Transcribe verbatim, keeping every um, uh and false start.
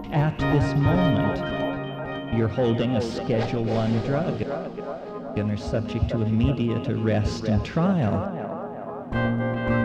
at this moment, you're holding a Schedule One drug and are subject to immediate arrest and trial.